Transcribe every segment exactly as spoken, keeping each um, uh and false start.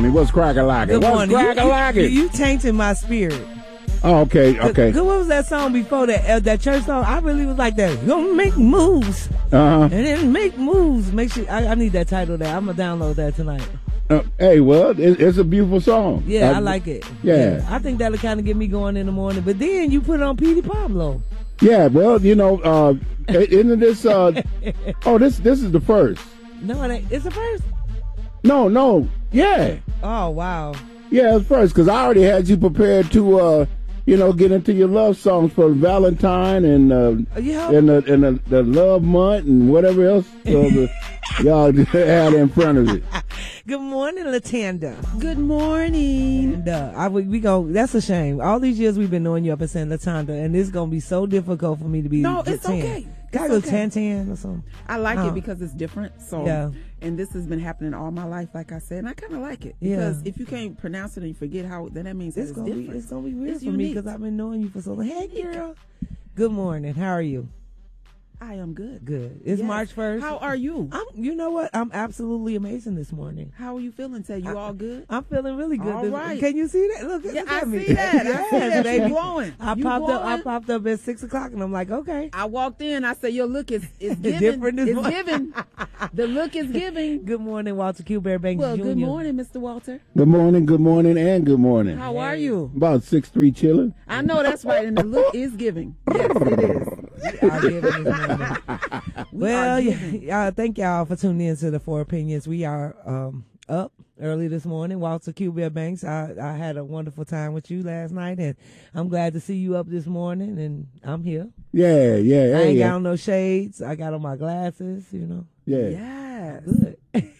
me. What's crack-a-lackin'? What's crack-a-lackin'? You, you, you tainted my spirit. Oh, okay, okay. What was that song before that? Uh, that church song? I really was like that. Gonna make moves. Uh-huh. And then make moves. Make sure I, I need that title there. I'm gonna download that tonight. Uh, hey, well, it, it's a beautiful song. Yeah, I, I like it. Yeah. yeah. I think that'll kind of get me going in the morning. But then you put it on Petey Pablo. Yeah, well, you know, uh, isn't this, uh, oh, this this is the first. No, it ain't. It's the first? No, no, yeah. Oh, wow. Yeah, it's first, because I already had you prepared to, uh, you know, get into your love songs for Valentine and uh, yeah. and, the, and the, the love month and whatever else uh, the, y'all had in front of it. Good morning, Latanda. Good morning. And, uh, I, we go. That's a shame. All these years we've been knowing you up and saying Latanda, and it's gonna be so difficult for me to be. No, it's tan. okay. Can I it's go okay. tan tan or something? I like oh. it because it's different. So yeah. And this has been happening all my life, like I said, and I kind of like it yeah. because if you can't pronounce it and you forget how, then that means it's, it's gonna different. be. It's gonna be weird it's for unique. me because I've been knowing you for so long. Hey, girl. Good morning. How are you? I am good. Good. It's yes. March first. How are you? I'm. You know what? I'm absolutely amazing this morning. How are you feeling today? You I, all good? I'm feeling really good. All this, right. Can you see that? Look, yeah, look I at me. see that. yes, I see that. baby. You glowing. I you popped glowing? up. I popped up at six o'clock, and I'm like, okay. I walked in. I said, "Your look is is giving. Different this it's morning. giving. The look is giving." Good morning, Walter Q. Bearbanks Well, Junior good morning, Mister Walter. Good morning, good morning, and good morning. How are you? About six three chilling. I know that's right, and the look is giving. Yes, it is. We are giving this morning. Well, yeah, uh, thank y'all for tuning in to the Four Opinions. We are um, up early this morning. Walter Q. Bearbanks, I, I had a wonderful time with you last night, and I'm glad to see you up this morning, and I'm here. Yeah, yeah. I hey, ain't yeah. got on no shades. I got on my glasses, you know. Yeah. Yes. Good.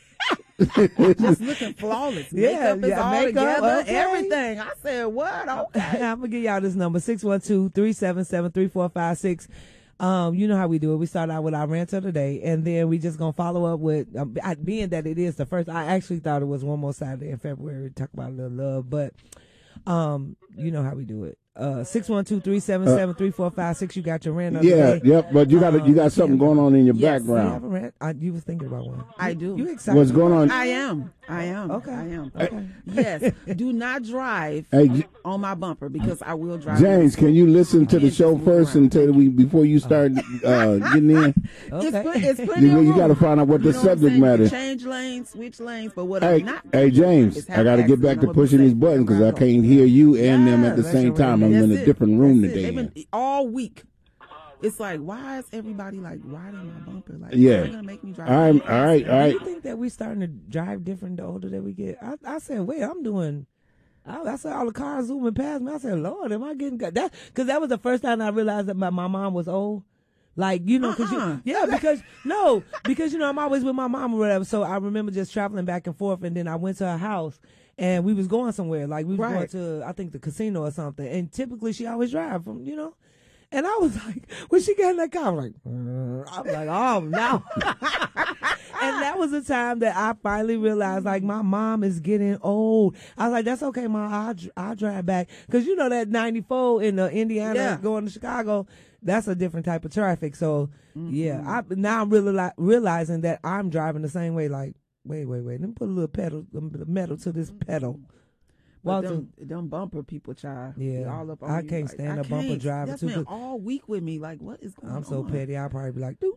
Just looking flawless. Yeah, Makeup is yeah, all makeup, together. okay. Everything. I said, what? Okay. I'm going to give y'all this number, six one two, three seven seven, three four five six. Um, you know how we do it. We start out with our rant of the day, and then we just going to follow up with, um, being that it is the first, I actually thought it was one more Saturday in February to talk about a little love, but um, you know how we do it. Uh, six one two, three seven seven, three four five six. You got your rant of Yeah, the day. yep, but you got Um, you got something yeah. going on in your Yes, You have a background. rant? I, you was thinking about one. I You- do. You excited? What's going on? I am. I am. Okay. I am. Okay. Yes. Do not drive Hey, J- on my bumper because I will drive. James, can you listen to the Yes, show move first around. until we before you start uh, getting in? It's, Okay. pl- it's plenty You, of you room. got to find out what the You know what I'm subject saying? You matter. can change lanes, switch lanes, but what Hey, I'm not hey, gonna do James, is I have got to an get back accident. to I'm gonna pushing be these safe buttons because I wherever I can't go. hear you and them at the Yeah, same that's your time. I'm That's in a it. different room That's it. today. They've been all week. It's like, why is everybody like riding my bumper? Like, Yeah. they're gonna make me drive. All right, all right, all Do right. you think that we starting to drive different the older that we get? I, I said, wait, I'm doing. I, I saw all the cars zooming past me. I said, Lord, am I getting that? Because that was the first time I realized that my, my mom was old. Like, you know, because Uh-uh. you, yeah, because no, because you know I'm always with my mom or whatever. So I remember just traveling back and forth, and then I went to her house, and we was going somewhere. Like we was Right. going to, I think, the casino or something. And typically she always drive from, you know. And I was like, when she got in that car, I'm like, uh, I'm like, oh no. And that was the time that I finally realized, like, my mom is getting old. I was like, that's okay, Mom. I'll, dr- I'll drive back. Because you know that ninety-four in uh, Indiana Yeah. going to Chicago, that's a different type of traffic. So, yeah, I, now I'm really li- realizing that I'm driving the same way. Like, wait, wait, wait. Let me put a little pedal, a metal to this pedal. But Walter, them, them bumper people, child. Yeah. be all up on I you. can't Like, stand I a bumper can't. driver, That's too, been 'cause- all week with me. Like, what is going on? I'm so petty. I'll probably be like, doop.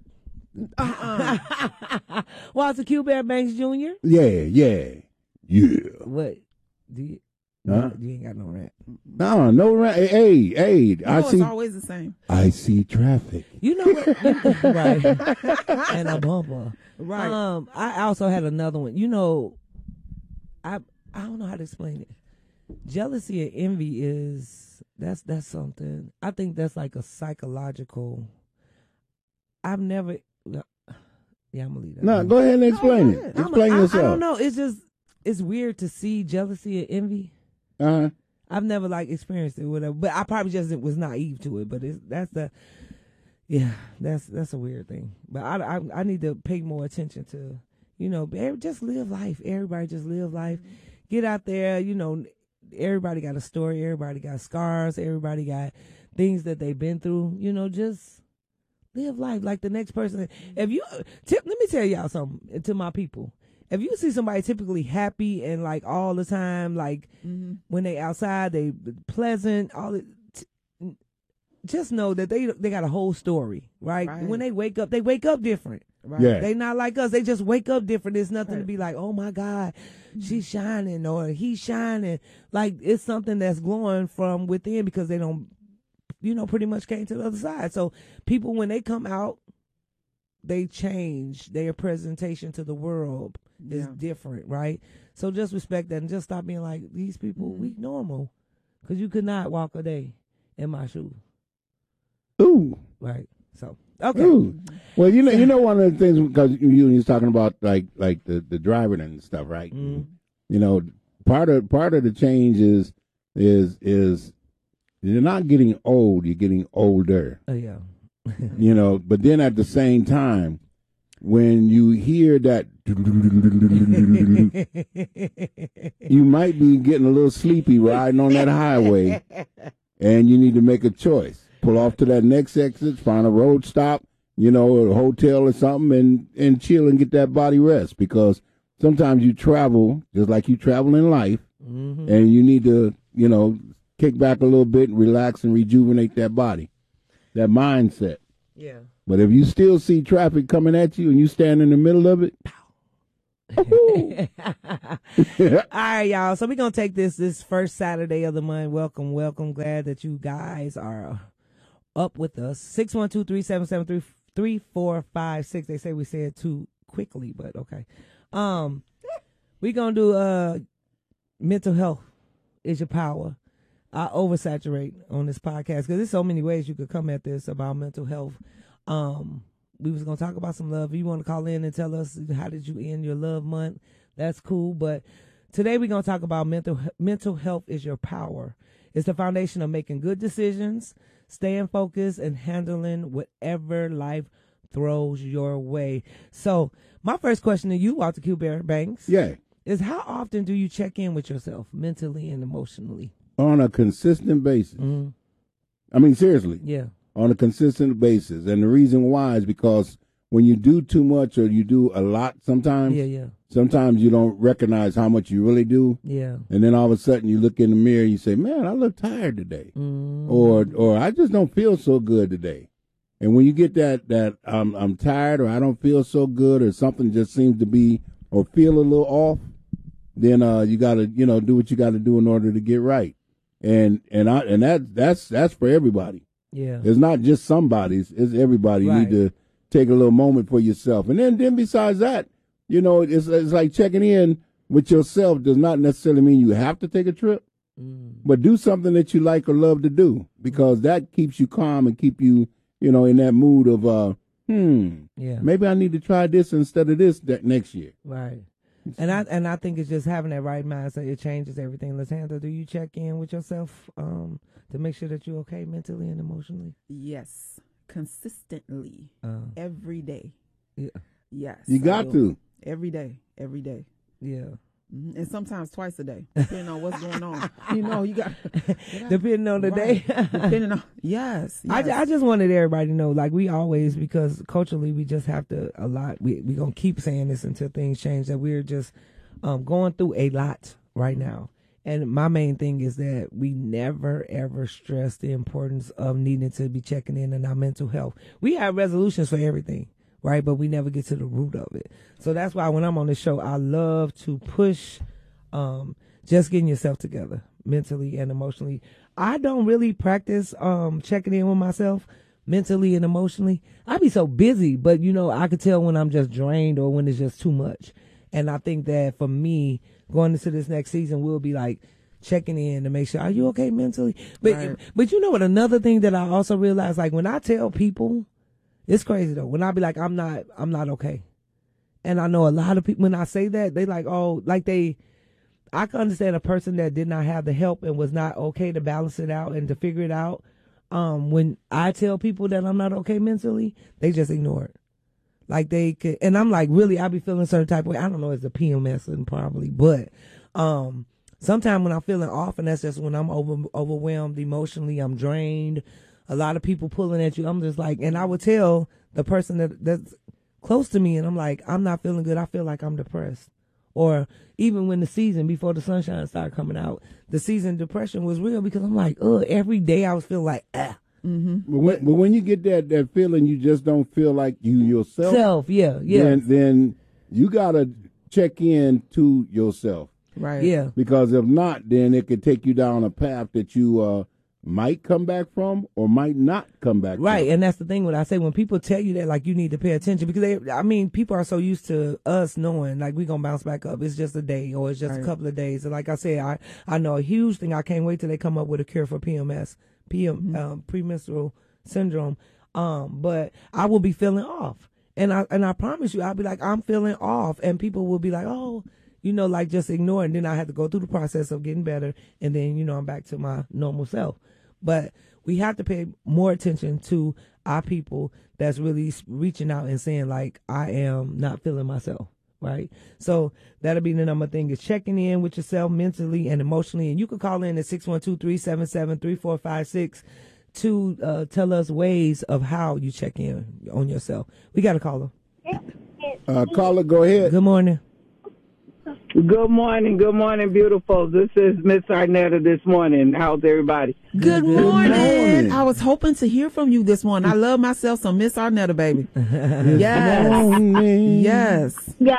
Uh-uh. Walter Q. Bearbanks Junior Yeah, yeah, yeah. What? Do you? Huh? You ain't got no rant. No, no, right. Hey, hey, You I know see. it's always the same. I see traffic. You know what? Right. And a bumper. Right. Um, I also had another one. You know, I I don't know how to explain it. Jealousy and envy is that's that's something. I think that's like a psychological. I've never. Yeah, I'm gonna leave that. No, alone. go ahead and explain go it. ahead. I'm a- Explain I, yourself. I don't know. It's just it's weird to see jealousy and envy. Uh-huh. I've never like experienced it, whatever. But I probably just was naive to it. But it's that's the, yeah, that's that's a weird thing. But I, I I need to pay more attention to, you know, every- just live life. Everybody just live life. Get out there. You know, everybody got a story. Everybody got scars. Everybody got things that they've been through. You know, just live life like the next person. If you tip, let me tell y'all something to my people. if you see somebody typically happy and like all the time, like Mm-hmm. when they outside, they pleasant, all it, t- just know that they they got a whole story, right? Right. When they wake up, they wake up different. Right. Yeah. They not like us. They just wake up different. There's nothing to Right. be like, oh my God, she's shining or he's shining. Like it's something that's glowing from within because they don't, you know, pretty much came to the other side. So people, when they come out, they change. Their presentation to the world is Yeah. different, right? So just respect that and just stop being like, these people, Mhm. we normal. Because you could not walk a day in my shoes, Ooh. right? So, okay. Ooh. Well, you know, you know, one of the things because you you was talking about like like the the driving and stuff, right? Mhm. You know, part of part of the change is is is you're not getting old, you're getting older. Oh, yeah. You know, but then at the same time, when you hear that, you might be getting a little sleepy riding on that highway, and you need to make a choice. Pull off to that next exit, find a road stop, you know, a hotel or something, and, and chill and get that body rest. Because sometimes you travel, just like you travel in life, Mhm. and you need to, you know, kick back a little bit and relax and rejuvenate that body, that mindset. Yeah. But if you still see traffic coming at you and you stand in the middle of it, All right, y'all. So we're going to take this this first Saturday of the month. Welcome, welcome. Glad that you guys are up with us. six one two, three seven seven, three three four five six. They say we say it too quickly, but okay. Um, we're going to do uh, mental health is your power. I oversaturate on this podcast because there's so many ways you could come at this about mental health. Um, we was going to talk about some love. If you want to call in and tell us how did you end your love month, that's cool. But today we're going to talk about mental mental health is your power. It's the foundation of making good decisions, staying focused, and handling whatever life throws your way. So my first question to you, Walter Q. Bear Banks, yeah, is how often do you check in with yourself mentally and emotionally? on a consistent basis. Mm-hmm. I mean, seriously, Yeah. on a consistent basis. And the reason why is because when you do too much or you do a lot sometimes, Yeah, yeah, sometimes you don't recognize how much you really do. yeah. And then all of a sudden you look in the mirror and you say, man, I look tired today. Mm-hmm. Or or I just don't feel so good today. And when you get that, that um, I'm tired or I don't feel so good or something just seems to be or feel a little off, then uh, you got to, you know, do what you got to do in order to get right. And and I and that that's that's for everybody. Yeah. It's not just somebody's. It's everybody. You Right. need to take a little moment for yourself. And then then besides that, you know, it's it's like checking in with yourself does not necessarily mean you have to take a trip, Mm. but do something that you like or love to do because that keeps you calm and keep you, you know, in that mood of uh, hmm, Yeah. maybe I need to try this instead of this that next year. Right. And I and I think it's just having that right mindset. It changes everything. Lysandra, do you check in with yourself um, to make sure that you're okay mentally and emotionally? Yes. Consistently. Uh, Every day. yeah. Yes. You I got do. to. Every day. Every day. Yeah. Mhm. And sometimes twice a day, depending on what's going on. You know, you got Depending on the Right. day. depending on yes. I, yes. I just wanted everybody to know, like we always, because culturally we just have to a lot. We we gonna keep saying this until things change. That we're just um, going through a lot right now, and my main thing is that we never ever stress the importance of needing to be checking in on our mental health. We have resolutions for everything, right? But we never get to the root of it. So that's why when I'm on the show, I love to push um, just getting yourself together mentally and emotionally. I don't really practice um, checking in with myself mentally and emotionally. I be so busy, but you know, I could tell when I'm just drained or when it's just too much. And I think that for me, going into this next season, we'll be like checking in to make sure, are you okay mentally? But Right. but you know what? Another thing that I also realize, like when I tell people, it's crazy though. When I be like, I'm not, I'm not okay. And I know a lot of people, when I say that, they like, oh, like they, I can understand a person that did not have the help and was not okay to balance it out and to figure it out. Um, when I tell people that I'm not okay mentally, they just ignore it. Like they could, and I'm like, really, I be feeling a certain type of way. I don't know, it's the P M S and probably, but um, sometimes when I'm feeling off, and that's just when I'm over overwhelmed emotionally, I'm drained. A lot of people pulling at you. I'm just like, and I would tell the person that that's close to me, and I'm like, I'm not feeling good. I feel like I'm depressed. Or even when the season, before the sunshine started coming out, the season depression was real because I'm like, oh, every day I was feeling like, ah. Mm-hmm. But when, but when you get that, that feeling, you just don't feel like you yourself. Self, yeah, yeah. Then, then you got to check in to yourself. Right. Yeah. Because if not, then it could take you down a path that you uh, might come back from or might not come back Right, from. and that's the thing when I say when people tell you that, like, you need to pay attention because they, I mean, people are so used to us knowing like we gonna bounce back up. It's just a day or it's just Right. a couple of days. And like I said, I I know a huge thing. I can't wait till they come up with a cure for P M S, P M, Mm-hmm. um, premenstrual syndrome. Um, but I will be feeling off, and I and I promise you, I'll be like, I'm feeling off, and people will be like, oh. You know, like just ignore it. And then I had to go through the process of getting better. And then, you know, I'm back to my normal self. But we have to pay more attention to our people that's really reaching out and saying, like, I am not feeling myself. Right. So that'll be the number thing is checking in with yourself mentally and emotionally. And you can call in at six one two, three seven seven, three four five six to uh, tell us ways of how you check in on yourself. We got a caller. Uh, caller, go ahead. Good morning. Good morning, good morning, beautiful. This is Miss Arnetta this morning. How's everybody? Good morning. morning. I was hoping to hear from you this morning. I love myself some Miss Arnetta, baby. Yes. Morning. Yes. Yeah,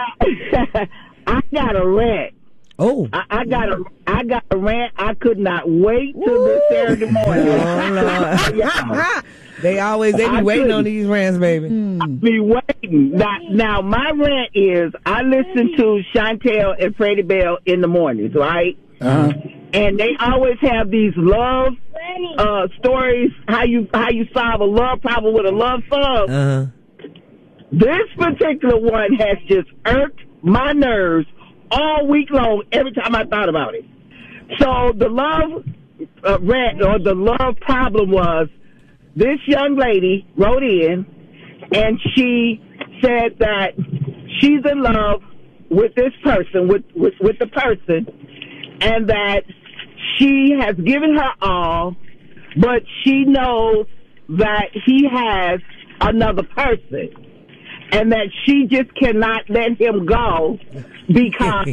I got a rant. Oh. I, I got a, I got a rant. I could not wait till this Saturday morning. Oh, Lord. Yeah. They always, they be I waiting couldn't. on these rants, baby. Be waiting. Now, now, my rant is I listen to Chantel and Freddie Bell in the mornings, right? Uh-huh. And they always have these love uh, stories, how you how you solve a love problem with a love song. Uh-huh. This particular one has just irked my nerves all week long every time I thought about it. So the love uh, rant or the love problem was this young lady wrote in and she said that she's in love with this person, with, with, with the person, and that she has given her all, but she knows that he has another person and that she just cannot let him go because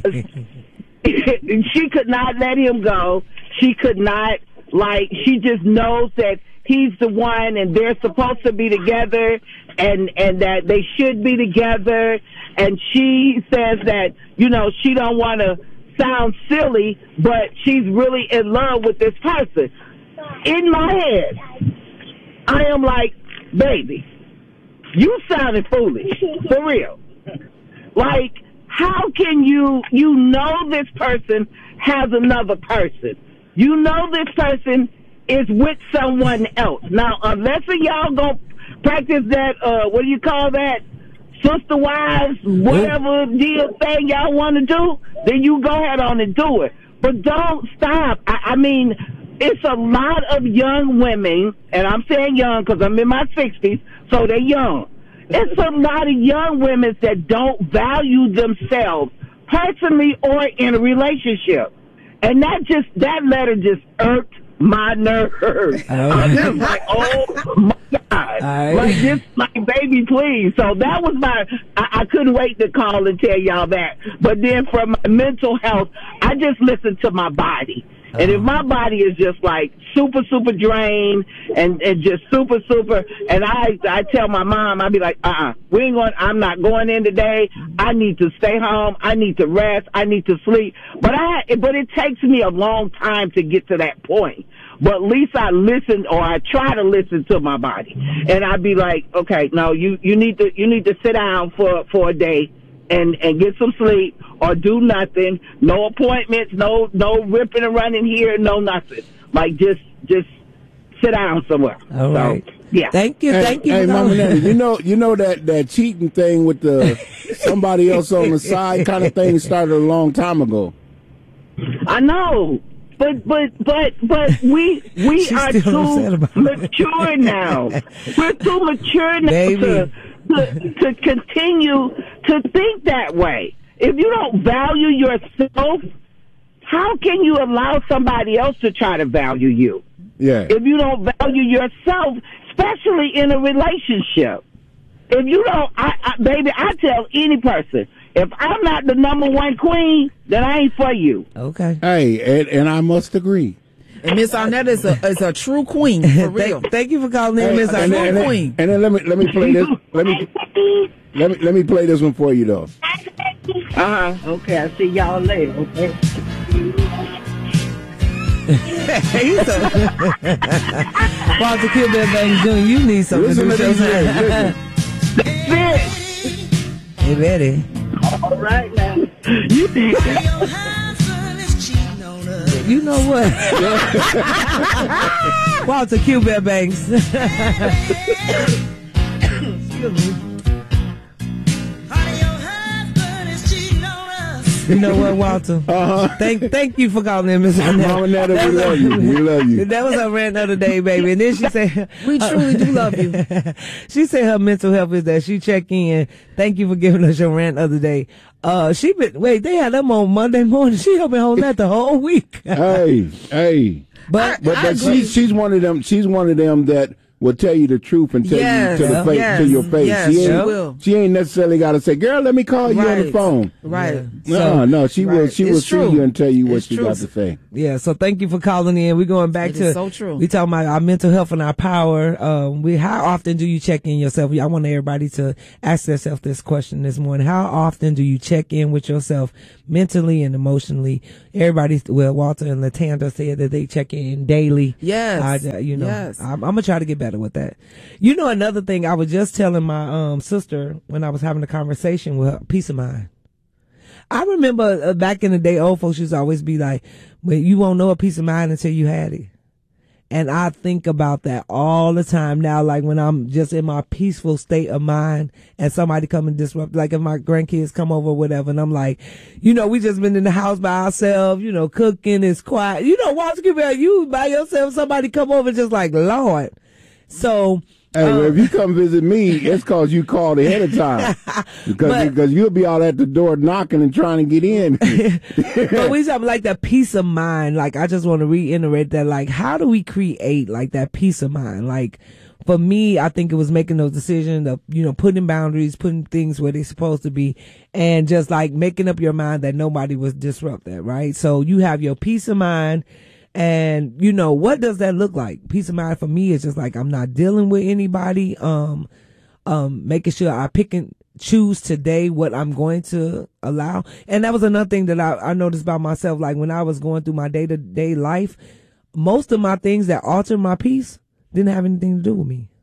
she could not let him go. She could not, like, she just knows that he's the one and they're supposed to be together and, and that they should be together. And she says that, you know, she don't want to sound silly, but she's really in love with this person. In my head, I am like, baby, you sounded foolish, for real. Like, how can you, you know this person has another person. You know this person is with someone else. Now, unless y'all go practice that, uh, what do you call that? Sister wives, whatever deal thing y'all want to do, then you go ahead on and do it. But don't stop. I, I mean, it's a lot of young women, and I'm saying young because I'm in my sixties, so they're young. It's a lot of young women that don't value themselves personally or in a relationship. And that just, that letter just irked my nerves. I'm just like, oh my God. Right. Like, just like, baby, please. So that was my, I, I couldn't wait to call and tell y'all that. But then for my mental health, I just listened to my body. And if my body is just like super, super drained and, and just super, super, and I I tell my mom, I'd be like, uh-uh, we ain't going, I'm not going in today. I need to stay home. I need to rest. I need to sleep. But I, but it takes me a long time to get to that point. But at least I listen, or I try to listen to my body. And I'd be like, okay, no, you, you need to, you need to sit down for, for a day and, and get some sleep or do nothing. No appointments, no, no ripping and running here, no nothing. Like, just, just sit down somewhere. All right. So, yeah. Thank you. Hey, Thank you. hey, for Mama calling. Nelly, you know, you know that, that cheating thing with the somebody else on the side kind of thing started a long time ago. I know. But but but but we we She's are still upset too about it. mature now. We're too mature now Baby. to, to to continue to think that way. If you don't value yourself, how can you allow somebody else to try to value you? Yeah. If you don't value yourself, especially in a relationship. If you don't, I, I, baby, I tell any person, If I'm not the number one queen, then I ain't for you. Okay. Hey, and, and I must agree. And Miss Arnetta is a is a true queen for real. thank, thank you for calling in, Miss and, Arnetta. and, and, queen. and then let me let me play this. Let me let me let me play this one for you though. Uh huh. Okay, I'll see y'all later. Okay. He's so Walter Kilbell Banks Junior You need something Listen to to do. these lyrics, listen. That's it. Hey, ready? All right now. You think You know what? Walter Kilbell Banks. Excuse me. You know what, Walter? Uh-huh. Thank thank you for calling in, Miss Mama Netta, we love you. We love you. That was her rant the other day, baby. And then she said, We truly do love you. She said her mental health is that she check in. Thank you for giving us your rant the other day. Uh, she been, wait, they had them on Monday morning. She been holding that the whole week. Hey, hey. But, But, I but agree. she's she's one of them. She's one of them that will tell you the truth and tell Yes, you to the face, yes, to your face. yes, she she ain't, will. she ain't necessarily got to say, "Girl, let me call you on the Right. phone." Right. Yeah. No, So- no, she will. Right. She It's will see true. you and tell you what It's she true. got to say. yeah, so thank you for calling in. We're going back It to is so true. We talking about our mental health and our power. Um, we how often do you check in yourself? I want everybody to ask themselves this question this morning. How often do you check in with yourself mentally and emotionally? Everybody, well, Walter and Latanda said that they check in daily. Yes. I, you know, Yes. I'm, I'm gonna try to get better with that. You know, another thing I was just telling my um sister when I was having a conversation with her, peace of mind. I remember uh, back in the day, old folks used to always be like, well, you won't know a peace of mind until you had it. And I think about that all the time now, like when I'm just in my peaceful state of mind and somebody come and disrupt, like if my grandkids come over or whatever, and I'm like, you know, we just been in the house by ourselves, you know, cooking, it's quiet. You know, Walter, you by yourself, somebody come over just like, Lord. So, Hey, well, um, if you come visit me, it's cause you called ahead of time. Because But- because you'll be out at the door knocking and trying to get in. but we talking like that peace of mind. Like, I just want to reiterate that, like, how do we create like that peace of mind? Like, for me, I think it was making those decisions of, you know, putting boundaries, putting things where they're supposed to be, and just like making up your mind that nobody was disrupt that, right? So you have your peace of mind. And, you know, what does that look like? Peace of mind for me is just like, I'm not dealing with anybody. Um, um, making sure I pick and choose today what I'm going to allow. And that was another thing that I, I noticed about myself. Like when I was going through my day to day life, most of my things that altered my peace didn't have anything to do with me.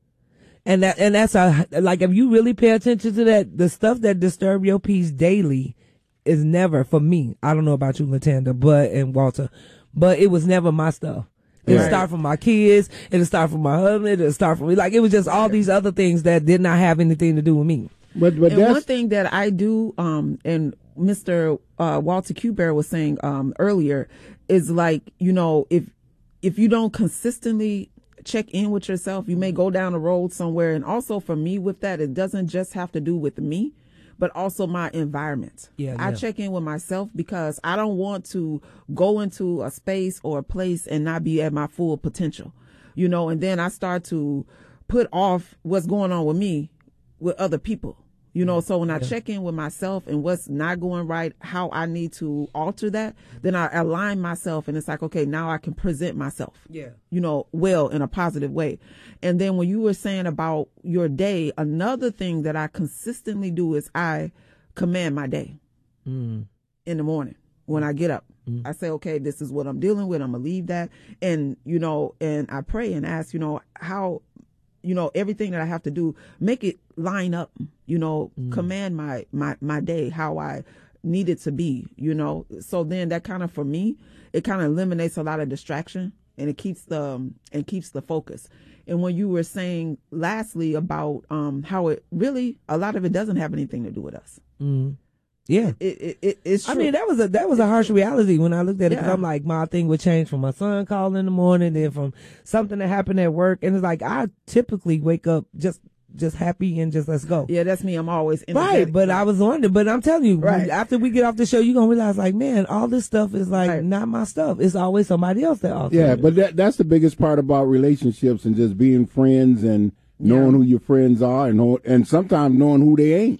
And that, and that's a, like, if you really pay attention to that, the stuff that disturb your peace daily is never for me. I don't know about you, Latanda, but, and Walter, but it was never my stuff. It'll Right. start from my kids. It'll start from my husband. It'll start from me. Like, it was just all these other things that did not have anything to do with me. But but And that's one thing that I do, um, and Mister Uh, Walter Q-Bear was saying um, earlier, is like, you know, if if you don't consistently check in with yourself, you may go down a road somewhere. And also for me with that, it doesn't just have to do with me, but also my environment. Yeah, I yeah. check in with myself because I don't want to go into a space or a place and not be at my full potential, you know, and then I start to put off what's going on with me with other people, you know. So when I check in with myself and what's not going right, how I need to alter that, then I align myself and it's like, okay, now I can present myself, Yeah. you know, well, in a positive way. And then when you were saying about your day, another thing that I consistently do is I command my day Mm. in the morning when I get up. I say, okay, this is what I'm dealing with. I'm going to leave that. And, you know, and I pray and ask, you know, how, you know, everything that I have to do, make it line up, you know, command my, my, my day, how I need it to be, you know. So then that kind of, for me, it kind of eliminates a lot of distraction and it keeps the, um, and keeps the focus. And when you were saying lastly about, um, how it really, a lot of it doesn't have anything to do with us. Mm. Yeah. It, it, it it's true. I mean, that was a that was a harsh reality when I looked at it, because Yeah. I'm like, my thing would change from my son calling in the morning, then from something that happened at work, and it's like I typically wake up just just happy and just let's go. Yeah, that's me. I'm always Right, energetic. but I was wondering, but I'm telling you, Right. after we get off the show, you're gonna realize, like, man, all this stuff is like Right. not my stuff. It's always somebody else that alters yeah, it. but that that's the biggest part about relationships and just being friends and knowing Yeah. who your friends are and know, and sometimes knowing who they ain't.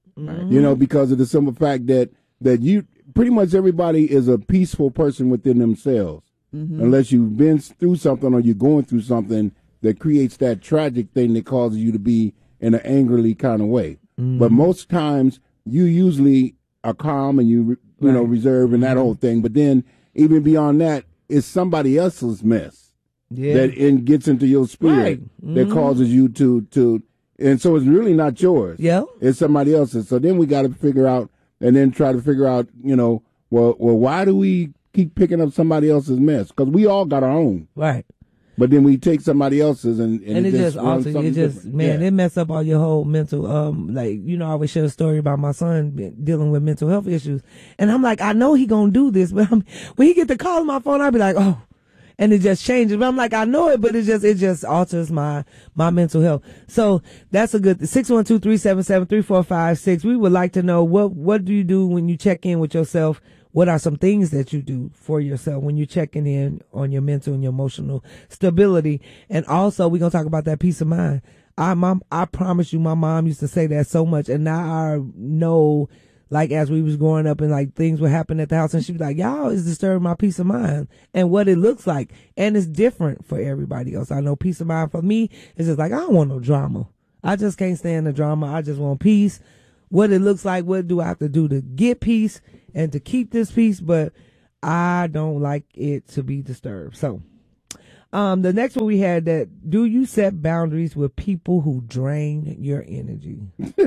Mm-hmm. You know, because of the simple fact that that you pretty much everybody is a peaceful person within themselves, mm-hmm. unless you've been through something or you're going through something that creates that tragic thing that causes you to be in an angrily kind of way. Mm-hmm. But most times you usually are calm and you, you right. know, reserve and that whole thing. But then even beyond that, it's somebody else's mess yeah. that in, gets into your spirit right. mm-hmm. that causes you to, to, and so it's really not yours. Yeah. It's somebody else's. So then we got to figure out and then try to figure out, you know, well, well, why do we keep picking up somebody else's mess? Because we all got our own. Right. But then we take somebody else's and, and, and it, it just, just also, it just, different. man, yeah. it mess up all your whole mental, um, like, you know, I always share a story about my son dealing with mental health issues. And I'm like, I know he gonna do this, but I'm, when he get the call on my phone, I'll be like, oh, and it just changes. But I'm like, I know it, but it just, it just alters my, my mental health. So that's a good, six one two, three seven seven, three four five six. We would like to know what, what do you do when you check in with yourself? What are some things that you do for yourself when you're checking in on your mental and your emotional stability? And also, we're going to talk about that peace of mind. I, mom, I promise you, my mom used to say that so much. And now I know, like, as we was growing up and, like, things would happen at the house, and she'd be like, y'all is disturbing my peace of mind and what it looks like. And it's different for everybody else. I know peace of mind for me is just like, I don't want no drama. I just can't stand the drama. I just want peace. What it looks like, what do I have to do to get peace and to keep this peace, but I don't like it to be disturbed. So, um, the next one we had that, do you set boundaries with people who drain your energy?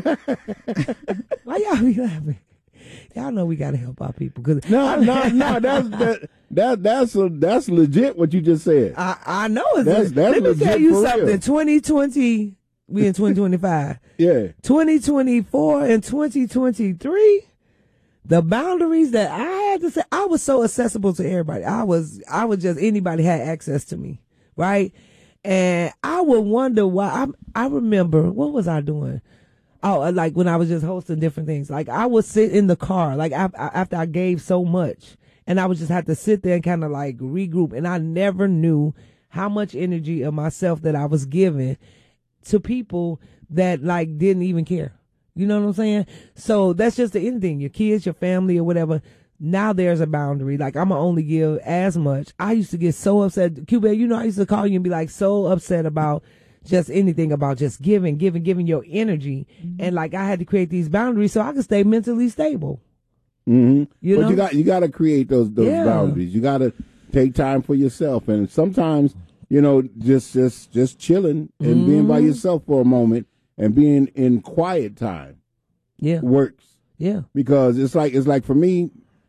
Why y'all be laughing? Y'all know we got to help our people. Cause no, no, no, that's, that, that, that's, a, that's legit what you just said. I, I know. It's that's, a, that's let me tell you something. Real. twenty twenty, we in twenty twenty-five. Yeah. twenty twenty-four and twenty twenty-three. The boundaries that I had to say, I was so accessible to everybody. I was, I was just, anybody had access to me, right? And I would wonder why. I, I remember, what was I doing? Oh, like when I was just hosting different things. Like I would sit in the car, like I, after I gave so much, and I would just have to sit there and kind of like regroup. And I never knew how much energy of myself that I was giving to people that like didn't even care. You know what I'm saying? So that's just the anything, your kids, your family or whatever. Now there's a boundary. Like I'm going to only give as much. I used to get so upset. Cuba, you know, I used to call you and be like so upset about just anything, about just giving, giving, giving your energy. Mm-hmm. And like I had to create these boundaries so I could stay mentally stable. Mm-hmm. You but know? you got, you got to create those, those yeah. boundaries. You got to take time for yourself. And sometimes, you know, just, just, just chilling and mm-hmm. being by yourself for a moment. And being in quiet time, yeah, works. Yeah, because it's like it's like for me,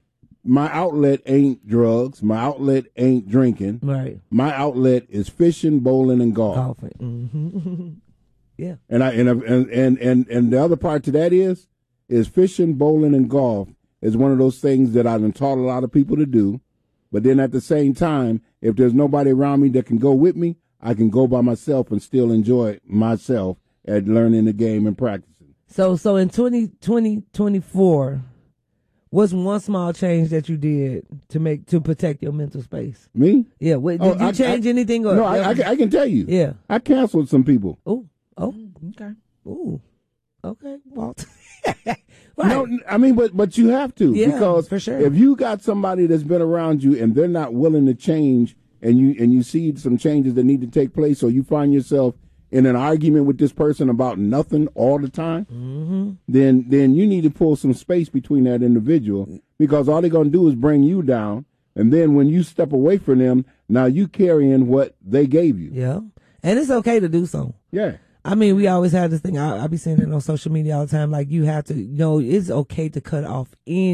my outlet ain't drugs. My outlet ain't drinking. Right. My outlet is fishing, bowling, and golf. Golfing. Mm-hmm. Yeah. And I and, and and and and the other part to that is is fishing, bowling, and golf is one of those things that I've been taught a lot of people to do. But then at the same time, if there's nobody around me that can go with me, I can go by myself and still enjoy myself at learning the game and practicing. So, so in twenty twenty, twenty-four, what's one small change that you did to make, to protect your mental space? Me? Yeah. What, did oh, you I, change I, anything? Or no, I, I, I can tell you. Yeah. I canceled some people. Oh, oh, okay. Ooh, okay, Walt. Right. No, I mean, but, but you have to, yeah, because for sure. if you got somebody that's been around you and they're not willing to change, and you, and you see some changes that need to take place, or you find yourself in an argument with this person about nothing all the time, mm-hmm. then then you need to pull some space between that individual, because all they're going to do is bring you down. And then when you step away from them, now you carrying what they gave you. Yeah. And it's okay to do so. Yeah. I mean, we always have this thing. I, I be saying it on social media all the time. Like, you have to, you know, it's okay to cut off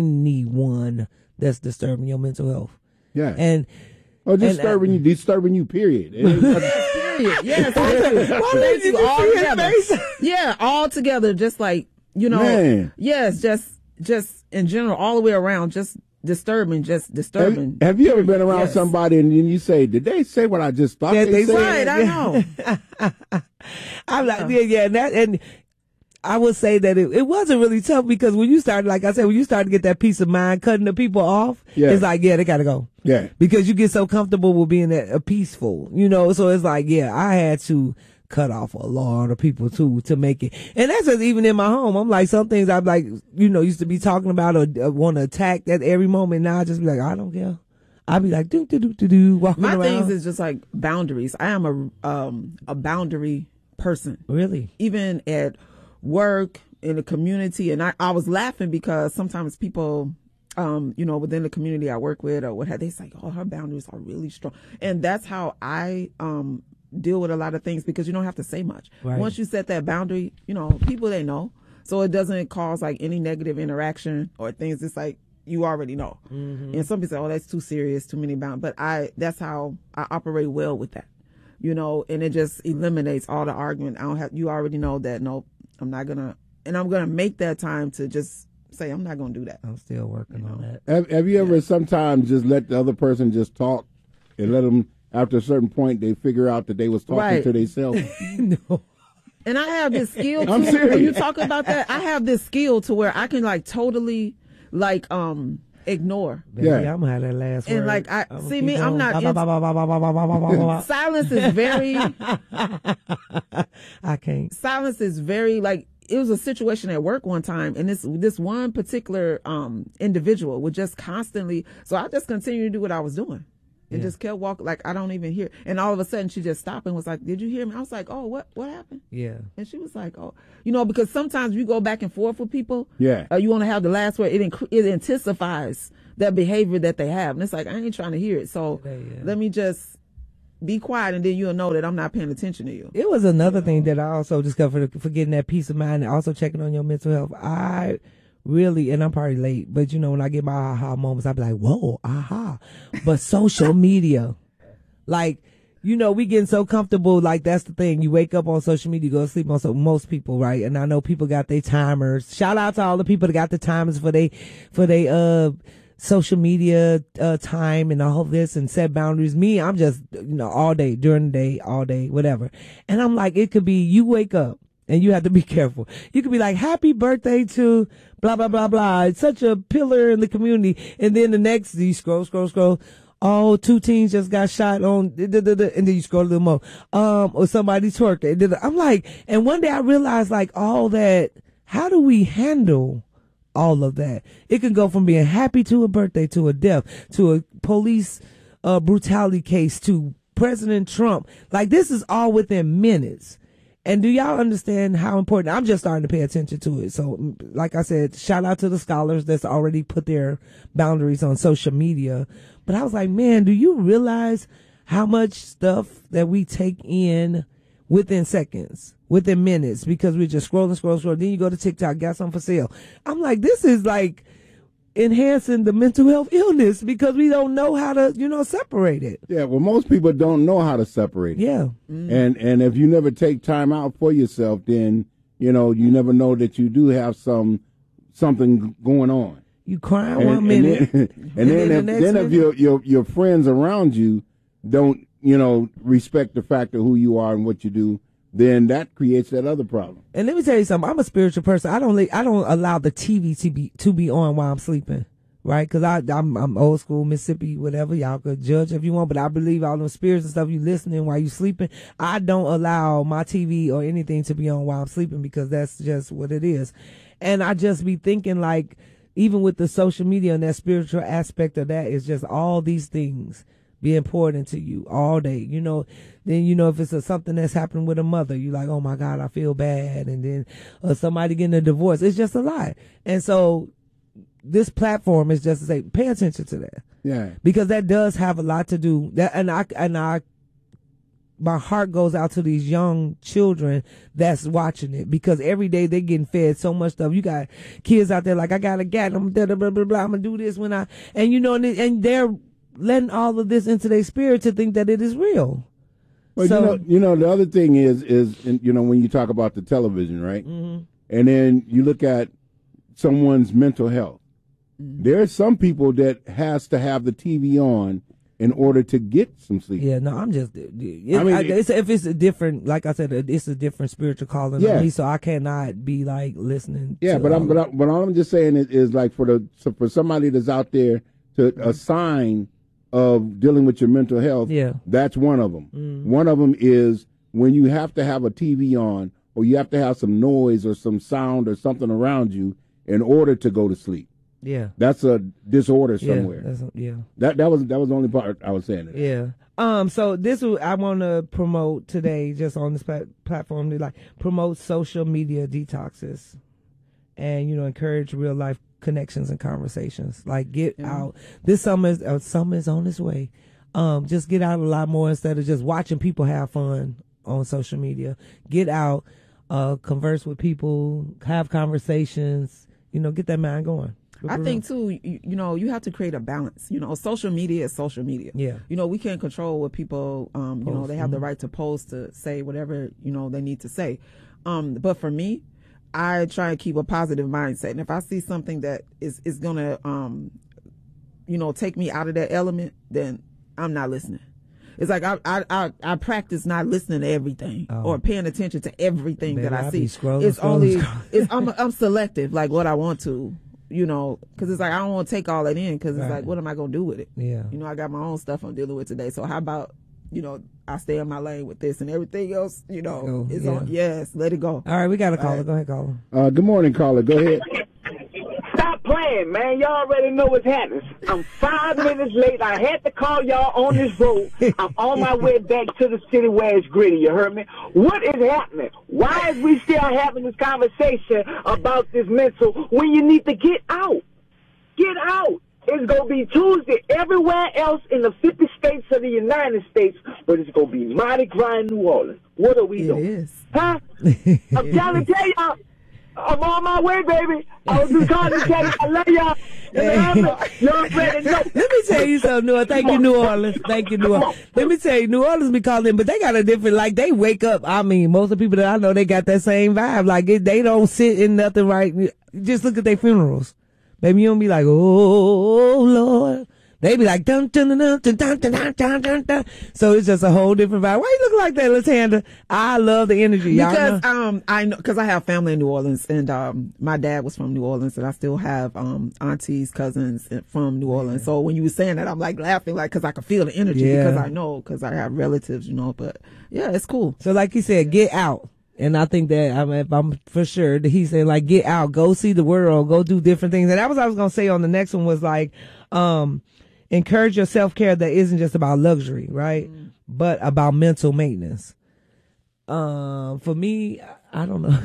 anyone that's disturbing your mental health. Yeah. And, or disturbing and, uh, you, disturbing you, period. Yes, thank you. All together. Yeah, all together, just like, you know, Man. yes, just just in general, all the way around, just disturbing, just disturbing. Have, have you ever been around yes. somebody and then you say, did they say what I just thought yeah, they, they Right, said? I know. I'm like, yeah, yeah, and that, and I would say that it, it wasn't really tough, because when you started, like I said, when you started to get that peace of mind, cutting the people off, yeah. it's like, yeah, they gotta go. Yeah. Because you get so comfortable with being that, uh, peaceful, you know, so it's like, yeah, I had to cut off a lot of people too to make it. And that's just even in my home. I'm like, some things I'm like, you know, used to be talking about or uh, want to attack at every moment. Now I just be like, I don't care. I'll be like, do, do, do, do, do, walking My around. things is just like boundaries. I am a, um, a boundary person. Really? Even at work, in the community. And I, I was laughing because sometimes people, um, you know, within the community I work with or what have they say, oh, her boundaries are really strong. And that's how I, um, deal with a lot of things because you don't have to say much. Right. Once you set that boundary, you know, people, they know. So it doesn't cause like any negative interaction or things. It's like, you already know. Mm-hmm. And some people say, oh, that's too serious, too many boundaries. But I, that's how I operate well with that, you know, and it just eliminates all the argument. I don't have, you already know that, no, I'm not going to, and I'm going to make that time to just say, I'm not going to do that. I'm still working you know? on that. Have, have you ever yeah. sometimes just let the other person just talk and let them, after a certain point, they figure out that they was talking right. to themselves? No. And I have this skill, too. I'm serious. When you talk about that, I have this skill to where I can like totally like um ignore. Baby, yeah. I'm gonna have that last and word. like I I'm see me, I'm not in, silence is very I can't. Silence is very like it was a situation at work one time and this this one particular um individual would just constantly so I just continued to do what I was doing. And yeah. just kept walking like I don't even hear. And all of a sudden she just stopped and was like, "Did you hear me?" I was like, "Oh, what what happened?" Yeah. And she was like, "Oh, you know, because sometimes you go back and forth with people. Yeah. Uh, you want to have the last word. It inc- it intensifies that behavior that they have, and it's like I ain't trying to hear it. So yeah, yeah. let me just be quiet, and then you'll know that I'm not paying attention to you." It was another you know? thing that I also discovered for getting that peace of mind and also checking on your mental health. I. Really, and I'm probably late, but you know, when I get my aha moments, I be like, whoa, aha. But social media, like, you know, we getting so comfortable. Like, that's the thing. You wake up on social media, you go to sleep on so most people, right? And I know people got their timers. Shout out to all the people that got the timers for they, for they, uh, social media, uh, time and all this and set boundaries. Me, I'm just, you know, all day, during the day, all day, whatever. And I'm like, it could be you wake up. And you have to be careful. You could be like, happy birthday to blah, blah, blah, blah. It's such a pillar in the community. And then the next, you scroll, scroll, scroll. Oh, two teens just got shot on, and then you scroll a little more. Um, or somebody twerking. I'm like, and one day I realized like all that, how do we handle all of that? It can go from being happy to a birthday, to a death, to a police, uh, brutality case, to President Trump. Like this is all within minutes. And do y'all understand how important? I'm just starting to pay attention to it. So, like I said, shout out to the scholars that's already put their boundaries on social media. But I was like, man, do you realize how much stuff that we take in within seconds, within minutes, because we're just scrolling, scrolling, scrolling. Then you go to TikTok, got something for sale. I'm like, this is like enhancing the mental health illness because we don't know how to, you know, separate it. Yeah, well, most people don't know how to separate it. Yeah. Mm. And and if you never take time out for yourself, then, you know, you never know that you do have some something going on. You crying and, one minute. And then, and and then, then, the if, then if your, your, your friends around you don't, you know, respect the fact of who you are and what you do, then that creates that other problem. And let me tell you something. I'm a spiritual person. I don't I don't allow the T V to be to be on while I'm sleeping, right? Because I I'm I'm old school Mississippi, whatever. Y'all could judge if you want, but I believe all them spirits and stuff you listening while you sleeping. I don't allow my T V or anything to be on while I'm sleeping because that's just what it is. And I just be thinking like, even with the social media and that spiritual aspect of that, is just all these things be important to you all day, you know. Then, you know, if it's a, something that's happening with a mother, you like, oh my God, I feel bad. And then uh, somebody getting a divorce, it's just a lot. And so this platform is just to say, pay attention to that. Yeah. Because that does have a lot to do that. And I, and I, my heart goes out to these young children that's watching it because every day they're getting fed so much stuff. You got kids out there like, I got a gat, I'm blah, blah, blah, blah, blah, I'm going to do this when I, and you know, and, and they're letting all of this into their spirit to think that it is real. Well, so, you know, you know, the other thing is, is, you know, when you talk about the television, right? Mm-hmm. And then you look at someone's mental health. Mm-hmm. There are some people that has to have the T V on in order to get some sleep. Yeah, no, I'm just, it, I mean, I, it's, if it's a different, like I said, it's a different spiritual calling yeah. on me, so I cannot be like listening. Yeah, to but I'm, but, I, but all I'm just saying is, is like for the, so for somebody that's out there to mm-hmm. assign of dealing with your mental health, yeah. that's one of them. Mm. One of them is when you have to have a T V on or you have to have some noise or some sound or something around you in order to go to sleep. Yeah. That's a disorder somewhere. Yeah. That's a, yeah. That that was that was the only part I was saying. That. Yeah. Um. So this is, I want to promote today, just on this plat- platform, to like promote social media detoxes, and you know encourage real life connections and conversations. Like get yeah. out. This summer is uh, summer is on its way. Um. Just get out a lot more instead of just watching people have fun on social media. Get out. Uh. Converse with people. Have conversations. You know. Get that mind going. I think too, you, you know, you have to create a balance. You know, social media is social media. Yeah. You know, we can't control what people, um, you post. know, they have mm-hmm. the right to post, to say whatever, you know, they need to say. Um, but for me, I try and keep a positive mindset. And if I see something that is, is going to, um, you know, take me out of that element, then I'm not listening. It's like I I I, I practice not listening to everything oh. or paying attention to everything Baby, that I, I see. Scrolling, it's scrolling, only, scrolling. it's, I'm, I'm selective, like what I want to. You know, because it's like I don't want to take all that in, because it's right. like, what am I going to do with it? Yeah. You know, I got my own stuff I'm dealing with today. So how about, you know, I stay in my lane with this, and everything else, you know, oh, is yeah. on. Yes, let it go. All right, we got a caller. Right. Go ahead, caller. Uh, good morning, caller. Go ahead. Stop playing, man. Y'all already know what's happening. I'm five minutes late. I had to call y'all on this road. I'm on my way back to the city where it's gritty. You heard me? What is happening? Why is we still having this conversation about this mental when you need to get out? Get out. It's going to be Tuesday everywhere else in the fifty states of the United States, but it's going to be Mardi Gras in New Orleans. What are we it doing? It is. Huh? I'm trying to tell y'all. I'm on my way, baby. I was just calling to tell you I love y'all. You already know. Let me tell you something, Noah. Thank you, New Orleans. Thank you, New Orleans. Let me tell you, New Orleans be calling, but they got a different, like, they wake up. I mean, most of the people that I know, they got that same vibe. Like, it, they don't sit in nothing right. Just look at their funerals. Baby, you don't be like, oh, Lord. They be like, dun, dun, dun, dun, dun, dun, dun, dun, dun, dun. So it's just a whole different vibe. Why you look like that, Latanda? I love the energy. Y'all because, know? um, I know, cause I have family in New Orleans, and, um, my dad was from New Orleans, and I still have, um, aunties, cousins from New Orleans. Yeah. So when you were saying that, I'm like laughing, like, cause I could feel the energy, yeah. because I know, cause I have relatives, you know, but yeah, it's cool. So like you said, get out. And I think that, I mean, if I'm for sure that he said, like, get out, go see the world, go do different things. And that was what I was going to say on the next one was like, um, encourage your self-care that isn't just about luxury, right? Mm. But about mental maintenance. Um, for me, I don't know.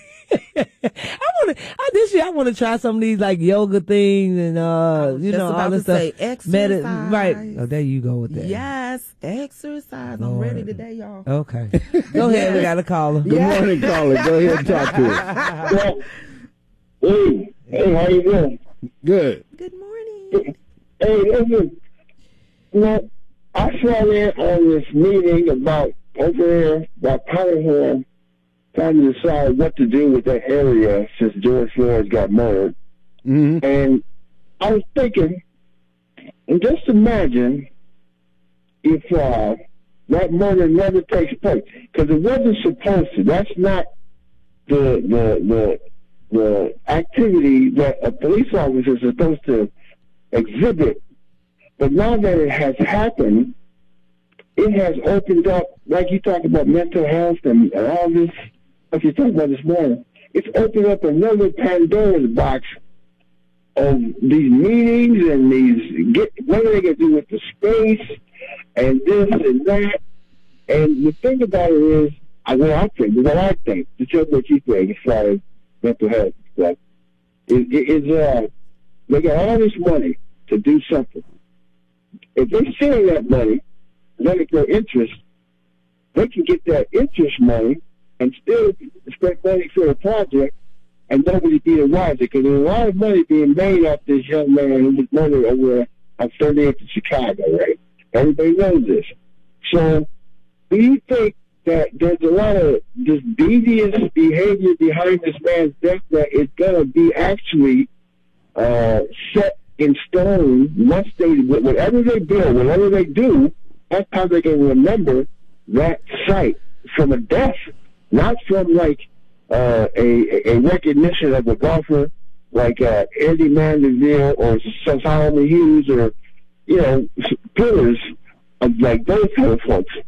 I want to, I, this year I want to try some of these like yoga things and, uh, you know, all this stuff. Say exercise. Medi- right. Oh, there you go with that. Yes, exercise. Lord. I'm ready today, y'all. Okay. Go ahead. We got a caller. Good yeah. morning, caller. Go ahead and talk to us. Hey, hey, how you doing? Good. Good morning. Hey, listen, you know, I sat in on this meeting about over there, about Powderhorn, trying to decide what to do with that area since George Floyd got murdered. Mm-hmm. And I was thinking, and just imagine if uh, that murder never takes place, because it wasn't supposed to. That's not the the the the activity that a police officer is supposed to exhibit. But now that it has happened, it has opened up, like you talk about mental health and, and all this, like you talked about this morning, it's opened up another Pandora's box of these meetings and these, get, what are they going to do with the space and this and that. And the thing about it is, I, what I think, what I think, to tell what you think as far as mental health stuff, is, is uh, they got all this money to do something. If they share that money, let it go interest, they can get that interest money and still spend money for a project and nobody be the wiser, because there's a lot of money being made off this young man who was murdered over on thirtieth in Chicago, right? Everybody knows this. So do you think that there's a lot of this devious behavior behind this man's death that it's going to be actually uh, set in stone once they, whatever they build, whatever they do, that's how they can remember that site from a death, not from like uh, a, a recognition of a golfer like uh, Andy Mandeville or Solomon Hughes or, you know, pillars of like those kind of folks.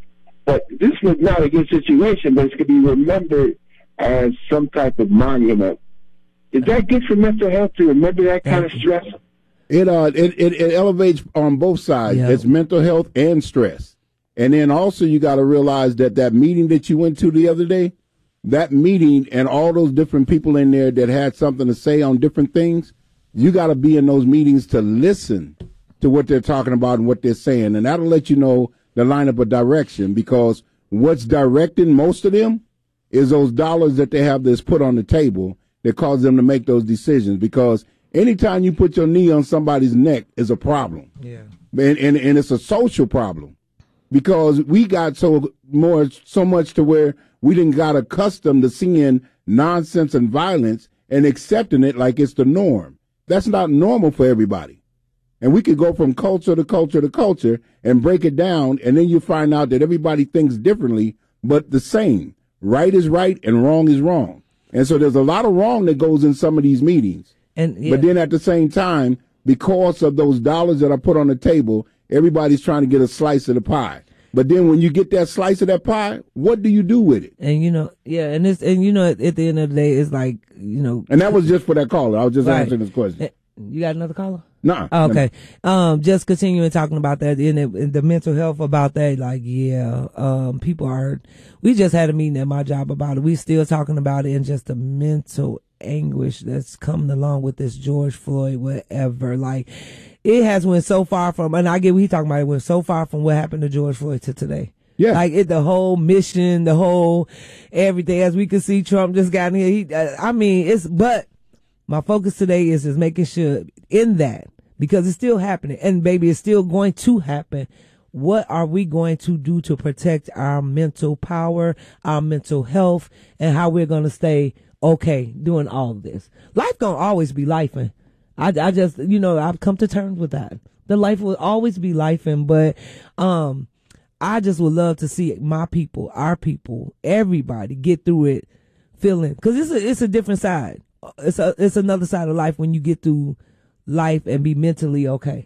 But this was not a good situation, but it's going to be remembered as some type of monument. Is that good for mental health to remember that kind of stress? It uh it, it, it elevates on both sides. Yeah. It's mental health and stress. And then also you got to realize that that meeting that you went to the other day, that meeting and all those different people in there that had something to say on different things, you got to be in those meetings to listen to what they're talking about and what they're saying. And that'll let you know the lineup of direction, because what's directing most of them is those dollars that they have that's put on the table that cause them to make those decisions. Because anytime you put your knee on somebody's neck is a problem. Yeah. And, and, and it's a social problem, because we got so more, so much to where we didn't got accustomed to seeing nonsense and violence and accepting it like it's the norm. That's not normal for everybody. And we could go from culture to culture to culture and break it down, and then you find out that everybody thinks differently, but the same. Right is right and wrong is wrong. And so there's a lot of wrong that goes in some of these meetings. And yeah. But then at the same time, because of those dollars that are put on the table, everybody's trying to get a slice of the pie. But then when you get that slice of that pie, what do you do with it? And you know, yeah, and it's and you know, at, at the end of the day, it's like, you know. And that was just for that caller. I was just right. answering this question. You got another caller? No. Oh, okay. Um, just continuing talking about that in the, in the mental health about that. Like, yeah, um, people are, we just had a meeting at my job about it. We still talking about it, and just the mental anguish that's coming along with this George Floyd, whatever. Like, it has went so far from, and I get what he talking about, it went so far from what happened to George Floyd to today. Yeah. Like, it, the whole mission, the whole everything, as we can see, Trump just got in here. He, uh, I mean, it's, but my focus today is, is making sure in that, because it's still happening, and baby, it's still going to happen. What are we going to do to protect our mental power, our mental health, and how we're going to stay okay doing all of this? Life gonna always be lifing. I, I just, you know, I've come to terms with that. The life will always be lifing, but um, I just would love to see my people, our people, everybody get through it feeling, because it's a, it's a different side. It's a, it's another side of life when you get through life and be mentally okay.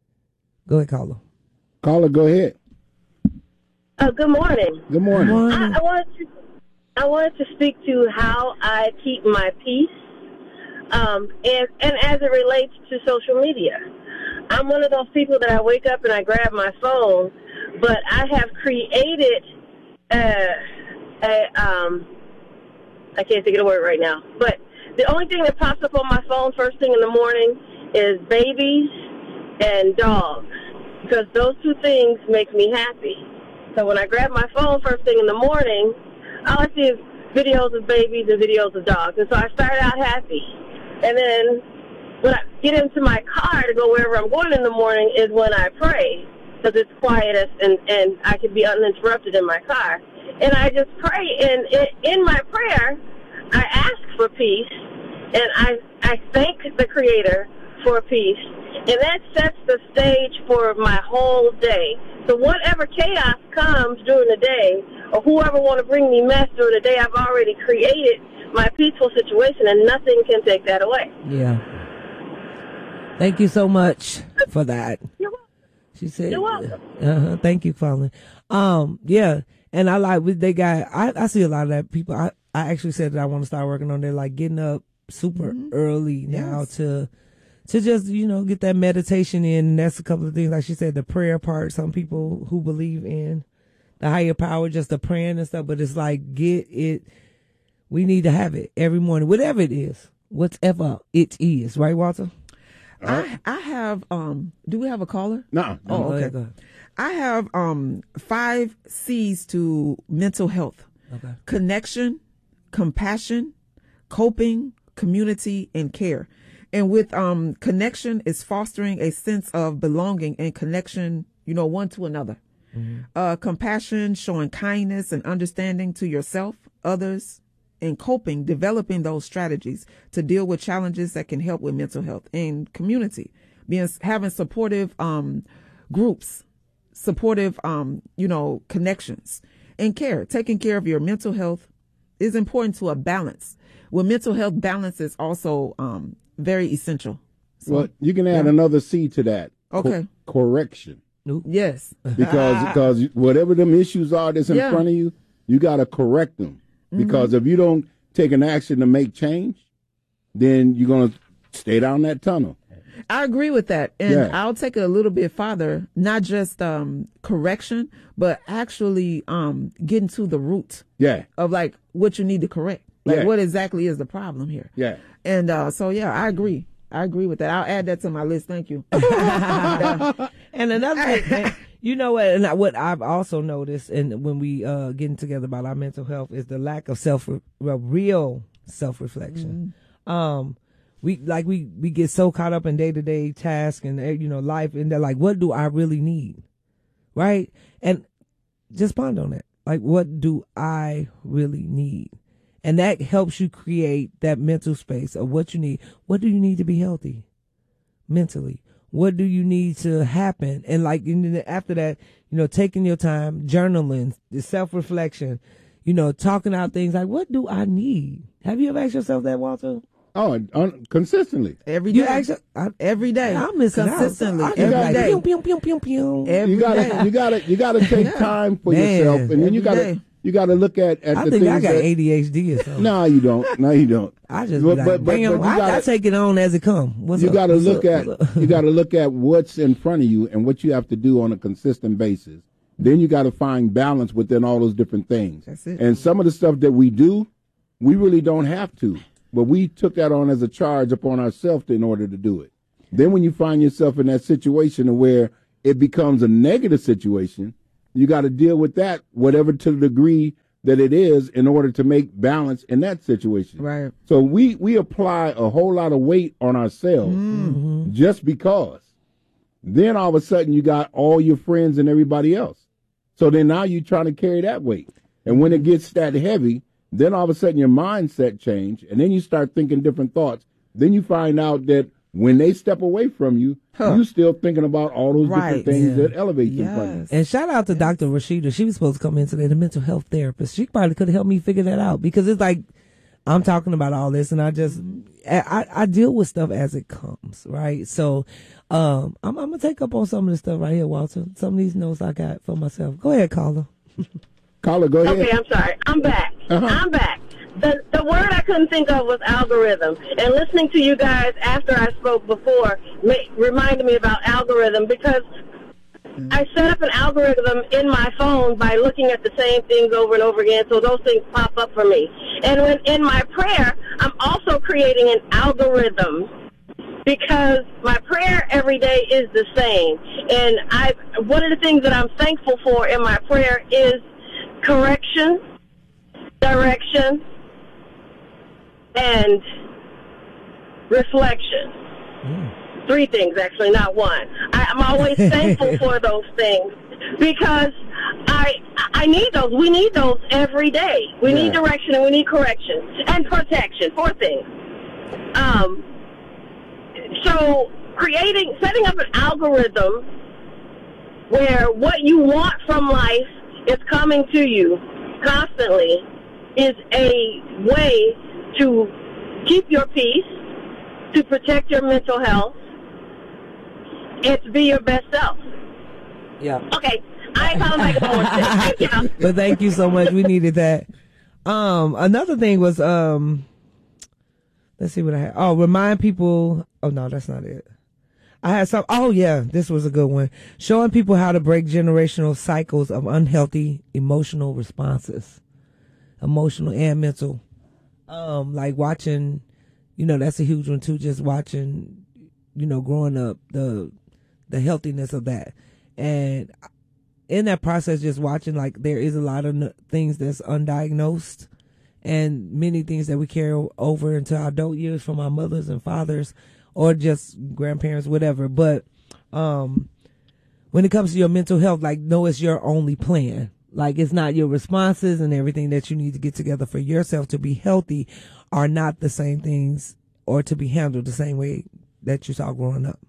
Go ahead, caller. Caller, go ahead. Uh, good morning. Good morning. Good morning. I, I wanted to, I wanted to speak to how I keep my peace, um, and and as it relates to social media. I'm one of those people that I wake up and I grab my phone, but I have created a, a um, I can't think of the word right now, but the only thing that pops up on my phone first thing in the morning is babies and dogs, because those two things make me happy. So when I grab my phone first thing in the morning, all I see is videos of babies and videos of dogs. And so I start out happy. And then when I get into my car to go wherever I'm going in the morning is when I pray, because it's quietest and, and I can be uninterrupted in my car. And I just pray, and in, in my prayer, I ask for peace, and I, I thank the Creator for peace, and that sets the stage for my whole day. So whatever chaos comes during the day, or whoever want to bring me mess during the day, I've already created my peaceful situation, and nothing can take that away. Yeah. Thank you so much for that. You're welcome. She said, You're welcome. Uh-huh. Thank you, Colin. Um, yeah. And I like, they got, I, I see a lot of that people. I, I actually said that I want to start working on that, like getting up super mm-hmm. early now yes. to, to just, you know, get that meditation in. And that's a couple of things. Like she said, the prayer part, some people who believe in the higher power, just the praying and stuff, but it's like, get it. We need to have it every morning, whatever it is, whatever it is. Right, Walter? I, I have, um, do we have a caller? No. Oh, Go okay. ahead, go ahead. I have, um, five C's to mental health. Okay. Connection, compassion, coping, community, and care. And with, um, connection is fostering a sense of belonging and connection, you know, one to another. Mm-hmm. Uh, compassion, showing kindness and understanding to yourself, others, and coping, developing those strategies to deal with challenges that can help with mental health. And community, being having supportive um, groups, supportive um, you know connections, and care. Taking care of your mental health is important to a balance. Well, mental health balance is also um, very essential. So, well, you can add yeah. another C to that. Okay. Co- correction. Nope. Yes. Because because whatever them issues are that's in Yeah. front of you, you got to correct them. Because Mm-hmm. if you don't take an action to make change, then you're going to stay down that tunnel. I agree with that. And Yeah. I'll take it a little bit farther, not just um, correction, but actually um, getting to the root Yeah, of like what you need to correct. Like Yeah. what exactly is the problem here? yeah. And uh, so, yeah, I agree. I agree with that. I'll add that to my list. Thank you. And another thing, that- you know what, and I- what I've also noticed, and when we uh getting together about our mental health, is the lack of self, well, real self reflection. Um, we like we we get so caught up in day to day tasks and uh, you know life, and they're like, what do I really need, right? And just ponder on that. Like, what do I really need? And that helps you create that mental space of what you need. What do you need to be healthy mentally? What do you need to happen? And like and then after that, you know, taking your time, journaling, the self-reflection, you know, talking out things like, what do I need? Have you ever asked yourself that, Walter? Oh, un- consistently. Every day. You ask, I, every day. I'm missing Consistently. out. I- Every like, day. Pew, pew, pew, pew, pew. Every You gotta, day. you gotta, you gotta take time for Man, yourself, and then you every gotta, day. you gotta look at at I the think things I got that. A D H D or something. No, you don't. No, you don't. I just But- be like, but- but- bam, but you I, gotta- I take it on as it comes. What's You up? got to What's look up? at What's up? you got to look at what's in front of you and what you have to do on a consistent basis. Then you got to find balance within all those different things. That's it. And some of the stuff that we do, we really don't have to, but we took that on as a charge upon ourselves in order to do it. Then when you find yourself in that situation where it becomes a negative situation, you got to deal with that, whatever to the degree that it is, in order to make balance in that situation. Right. So we, we apply a whole lot of weight on ourselves just because. Then all of a sudden you got all your friends and everybody else. So then now you're trying to carry that weight. And when it gets that heavy, then all of a sudden your mindset change, and then you start thinking different thoughts. Then you find out that when they step away from you, Huh. you still thinking about all those Right. different things Yeah. that elevate them from you. Yes. And shout out to Doctor Rashida. She was supposed to come in today, the mental health therapist. She probably could have helped me figure that out, because it's like I'm talking about all this, and I just I, I, I deal with stuff as it comes, right? So um, I'm, I'm gonna take up on some of the stuff right here, Walter. Some of these notes I got for myself. Go ahead, caller. Caller, go ahead. Okay, I'm sorry. I'm back. Uh-huh. I'm back. The the word I couldn't think of was algorithm. And listening to you guys after I spoke before ma- reminded me about algorithm, because I set up an algorithm in my phone by looking at the same things over and over again, so those things pop up for me. And when in my prayer, I'm also creating an algorithm, because my prayer every day is the same. And I one of the things that I'm thankful for in my prayer is correction, direction, and reflection. Three things, actually, not one. I, I'm always thankful for those things, because I I need those. We need those every day. We Yeah. need direction and we need correction and protection. Four things. Um. So creating, setting up an algorithm where what you want from life is coming to you constantly is a way to keep your peace, to protect your mental health, and to be your best self. Yeah. Okay, I ain't calling back more. Thank you. But thank you so much. We needed that. Um, another thing was, um, let's see what I had. Oh, remind people. Oh no, that's not it. I had some. Oh yeah, this was a good one. Showing people how to break generational cycles of unhealthy emotional responses, emotional and mental. Um, like watching, you know, that's a huge one too. Just watching, you know, growing up, the the healthiness of that, and in that process, just watching, like, there is a lot of n- things that's undiagnosed, and many things that we carry over into our adult years from our mothers and fathers, or just grandparents, whatever. But um, when it comes to your mental health, like, no, it's your only plan. Like, it's not your responses and everything that you need to get together for yourself to be healthy are not the same things, or to be handled the same way that you saw growing up.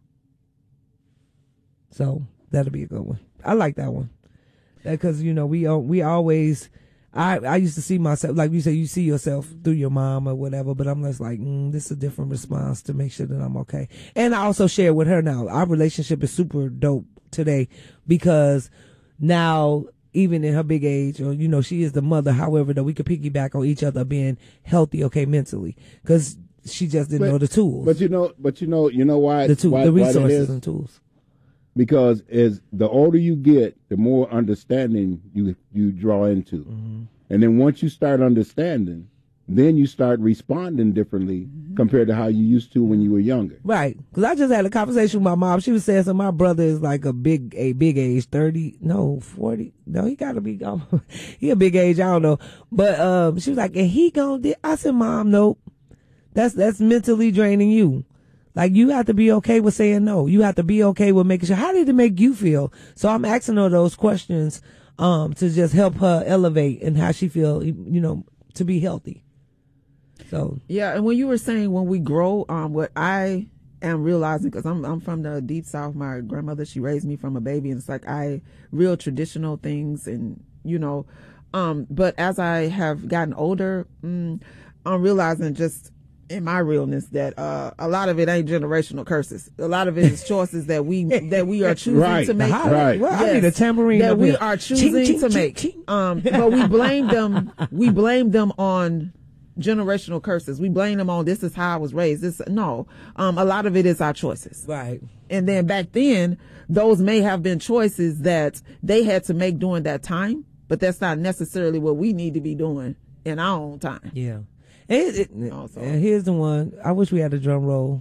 So that'll be a good one. I like that one, because you know we we always. I I used to see myself, like you say, you see yourself through your mom or whatever, but I'm just like, mm, this is a different response to make sure that I'm okay. And I also share with her now. Our relationship is super dope today because now, even in her big age, or, you know, she is the mother, however, that we could piggyback on each other being healthy, okay, mentally, because she just didn't but, know the tools. But you know, but you know, you know why? The, tool, why, the why resources and tools. Because as the older you get, the more understanding you you draw into. Mm-hmm. And then once you start understanding, then you start responding differently mm-hmm. compared to how you used to when you were younger. Right. Because I just had a conversation with my mom. She was saying, so my brother is like a big, a big age, thirty, no, forty. No, he got to be, um, he a big age, I don't know. But um, she was like, and he gonna do, I said, Mom, nope. That's, that's mentally draining you. Like, you have to be okay with saying no. You have to be okay with making sure, how did it make you feel? So I'm asking her those questions um, to just help her elevate and how she feel, you know, to be healthy. So yeah, and when you were saying when we grow, um, what I am realizing, because I'm I'm from the deep south, my grandmother, she raised me from a baby, and it's like I real traditional things, and you know, um, but as I have gotten older, mm, I'm realizing just in my realness that uh, a lot of it ain't generational curses. A lot of it is choices that we that we are choosing right, to make. Right. Well, yes, I need a tambourine that we here. are choosing ching, ching, to ching, make. Ching. Um, but we blame them. We blame them on generational curses. We blame them on this is how I was raised. This no. Um, a lot of it is our choices. Right. And then back then, those may have been choices that they had to make during that time, but that's not necessarily what we need to be doing in our own time. Yeah. And, it, it, Also. and here's the one. I wish we had a drum roll.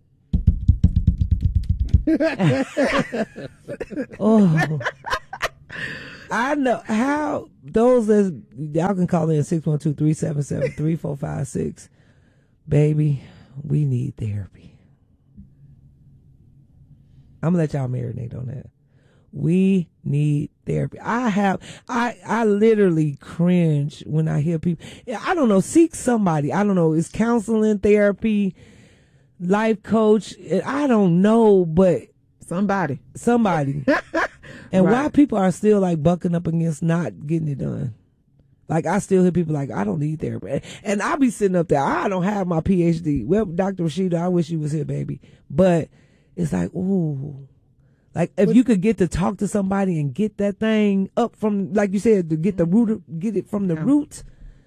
Oh. I know how those that y'all can call in six one two, three seven seven, three four five six. Baby, we need therapy. I'm gonna let y'all marinate on that. We need therapy. I have, I, I literally cringe when I hear people. I don't know. Seek somebody. I don't know. It's counseling, therapy, life coach. I don't know, but somebody, somebody. And right. why people are still like bucking up against not getting it done. Like I still hear people like, I don't need therapy. And I be sitting up there. I don't have my P H D. Well, Doctor Rashida, I wish you was here, baby. But it's like, ooh. Like if you could get to talk to somebody and get that thing up from, like you said, to get the root, get it from the yeah. roots.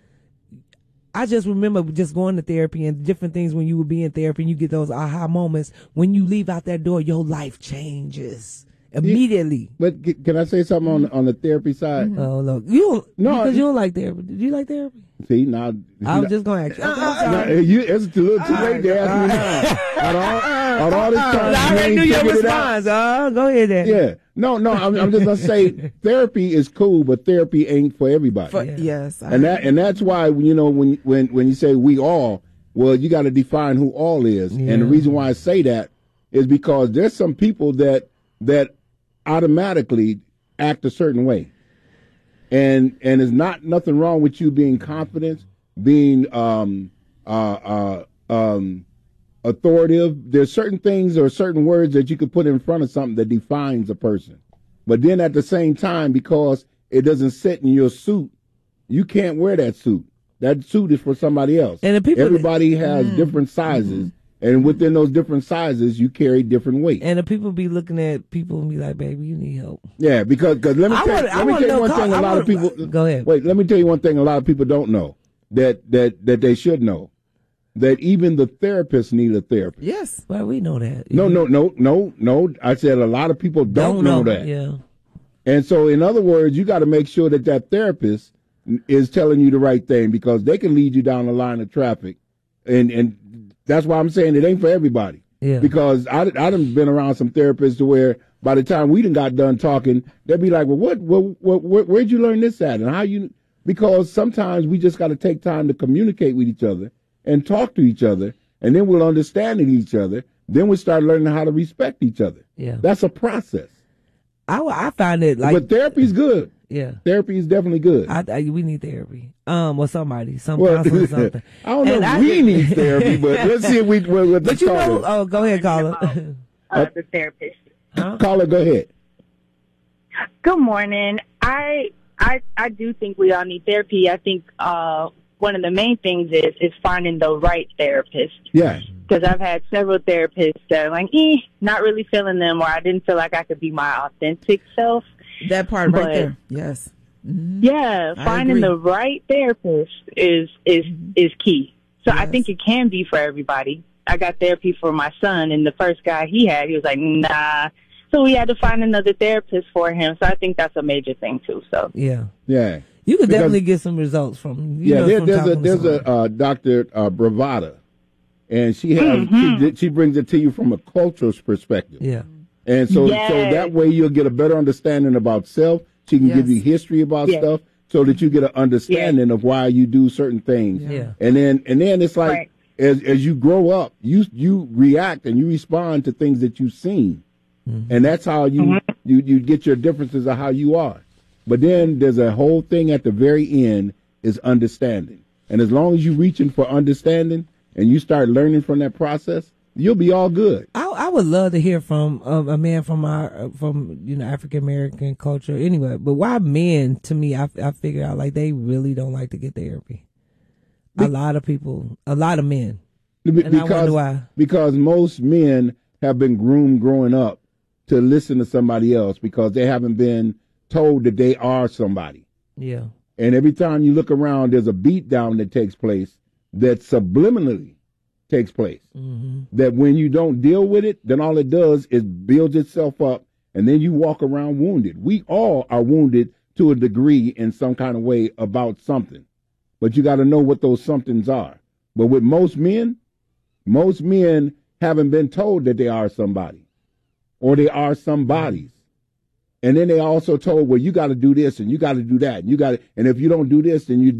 I just remember just going to therapy and different things when you would be in therapy and you get those aha moments. When you leave out that door, your life changes immediately. But can I say something on on the therapy side? Mm-hmm. Oh look, you don't, no, because you don't like therapy. Do you like therapy? See now, I was just going to ask you. Uh, no, you it's a little too late to ask me now. Out all, out all this time, I already knew your response. Uh, go ahead then. Yeah, no, no. I'm, I'm just gonna say therapy is cool, but therapy ain't for everybody. For, yeah. Yes, I and that and that's why you know when when when you say we all, well, you got to define who all is. Yeah. And the reason why I say that is because there's some people that that automatically act a certain way. And and there's not nothing wrong with you being confident, being um, uh, uh, um, authoritative. There's certain things or certain words that you could put in front of something that defines a person. But then at the same time, because it doesn't sit in your suit, you can't wear that suit. That suit is for somebody else. And the people Everybody has mm, different sizes. Mm-hmm. And within those different sizes, you carry different weight. And the people be looking at people and be like, baby, you need help. Yeah, because cause let me I tell, wanna, let me tell you one thing a lot wanna, of people... Go ahead. Wait, let me tell you one thing a lot of people don't know that, that, that they should know. That even the therapists need a therapist. Yes. Well, we know that. No, no, no, no, no. I said a lot of people don't, don't know, know that. Yeah. And so, in other words, you got to make sure that that therapist is telling you the right thing, because they can lead you down the line of traffic. And, and, that's why I'm saying it ain't for everybody. Yeah. Because I, I done been around some therapists to where by the time we done got done talking, they'd be like, well, what, what, what, what where'd you learn this at? And how you, because sometimes we just got to take time to communicate with each other and talk to each other, and then we'll understand each other. Then we start learning how to respect each other. Yeah. That's a process. I, I find it like. But therapy's good. Yeah. Therapy is definitely good. I, I, we need therapy. Um, or somebody, some well, counselor or something. I don't know and if I, we need therapy, but let's see if we, what, what But the you caller. know, oh, go ahead, caller. Uh, the therapist. Huh? Caller, go ahead. Good morning. I, I, I do think we all need therapy. I think, uh, one of the main things is, is finding the right therapist. Yes. Because I've had several therapists that are like, eh, not really feeling them, or I didn't feel like I could be my authentic self. That part But- right there. Yes. Mm-hmm. Yeah, I finding agree. the right therapist is is is key. So I Yes. think it can be for everybody. I got therapy for my son, and the first guy he had, he was like, nah. So we had to find another therapist for him. So I think that's a major thing too. So Yeah. Yeah. You could Because- definitely get some results from, you Yeah, know, there, from there's a talking to there's someone. a uh, Doctor uh, Bravada, and she has Mm-hmm. she, she brings it to you from a cultural perspective. Yeah. And so, so Yes. that way you'll get a better understanding about self. She can give Yes. you history about Yes. stuff, so that you get an understanding of why you do certain things. Yeah. And then, and then it's like Right. as as you grow up, you you react and you respond to things that you've seen, and that's how you you you get your differences of how you are. But then there's a whole thing at the very end is understanding, and as long as you're reaching for understanding and you start learning from that process, you'll be all good. I, I would love to hear from um, a man from our uh, from you know African American culture anyway. But why men? To me, I I figure out like they really don't like to get therapy. A lot of people, a lot of men, Be- and I wonder why. Because most men have been groomed growing up to listen to somebody else because they haven't been told that they are somebody. Yeah, And every time you look around, there's a beat down that takes place that subliminally takes place. mm-hmm. That when you don't deal with it, then all it does is builds itself up, and then you walk around wounded. We all are wounded to a degree in some kind of way about something. But you got to know what those somethings are. But with most men, most men haven't been told that they are somebody or they are somebodies. And then they also told, well, you got to do this and you got to do that. And you got to, and if you don't do this, then you